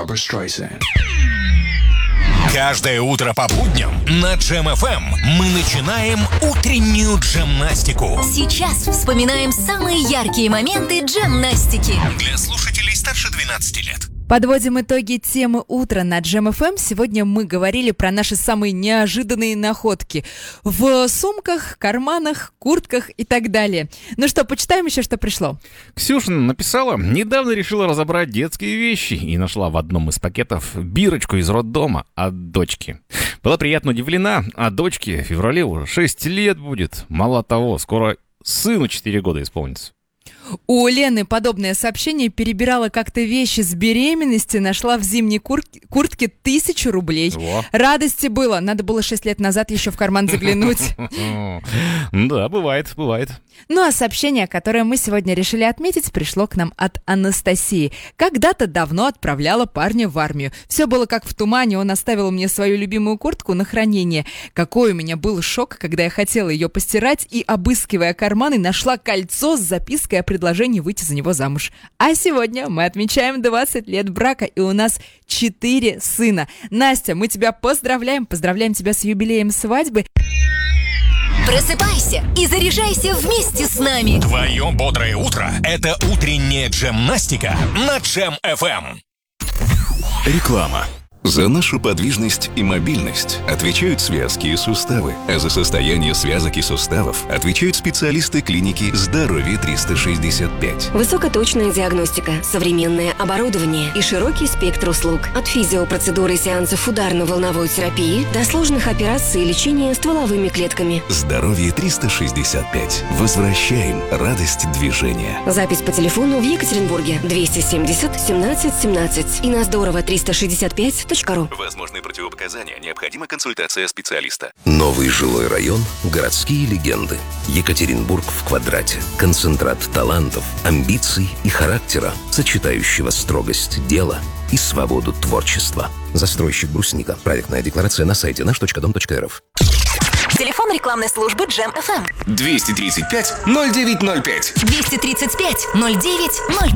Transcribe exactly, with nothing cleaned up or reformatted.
Barbra Streisand. Каждое утро по будням на Джем эф эм мы начинаем утреннюю джемнастику. Сейчас вспоминаем самые яркие моменты джемнастики. Для слушателей старше двенадцати лет. Подводим итоги темы утра на Джем эф эм. Сегодня мы говорили про наши самые неожиданные находки в сумках, карманах, куртках и так далее. Ну что, почитаем еще, что пришло. Ксюша написала: недавно решила разобрать детские вещи и нашла в одном из пакетов бирочку из роддома от дочки. Была приятно удивлена, а дочке в феврале уже шесть лет будет. Мало того, скоро сыну четыре года исполнится. У Лены подобное сообщение: перебирала как-то вещи с беременности, нашла в зимней кур- куртке тысячу рублей. Во. Радости было, надо было шесть лет назад еще в карман заглянуть. Да, бывает, бывает. Ну а сообщение, которое мы сегодня решили отметить, пришло к нам от Анастасии. Когда-то давно отправляла парня в армию. Все было как в тумане, он оставил мне свою любимую куртку на хранение. Какой у меня был шок, когда я хотела ее постирать и, обыскивая карманы, нашла кольцо с запиской о предложении выйти за него замуж. А сегодня мы отмечаем двадцать лет брака, и у нас четыре сына. Настя, мы тебя поздравляем, поздравляем тебя с юбилеем свадьбы. Просыпайся и заряжайся вместе с нами. Твое бодрое утро – это утренняя джемнастика на Джем эф эм. Реклама. За нашу подвижность и мобильность отвечают связки и суставы, а за состояние связок и суставов отвечают специалисты клиники «Здоровье триста шестьдесят пять». Высокоточная диагностика, современное оборудование и широкий спектр услуг. От физиопроцедуры и сеансов ударно-волновой терапии до сложных операций и лечения стволовыми клетками. «Здоровье триста шестьдесят пять». Возвращаем радость движения. Запись по телефону в Екатеринбурге двести семьдесят семнадцать семнадцать и на здорово триста шестьдесят пять точка ру. Возможные противопоказания. Необходима консультация специалиста. Новый жилой район, городские легенды. Екатеринбург в квадрате. Концентрат талантов, амбиций и характера, сочетающего строгость дела и свободу творчества. Застройщик Брусника. Проектная декларация на сайте наш точка дом точка эр эф. Телефон рекламной службы Джем эф эм. двести тридцать пять ноль девять ноль пять. двести тридцать пять ноль девять ноль